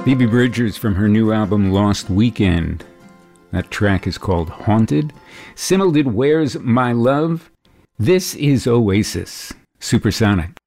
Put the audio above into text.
Phoebe Bridgers from her new album Lost Weekend. That track is called Haunted. Simmel did Where's My Love? This is Oasis, Supersonic.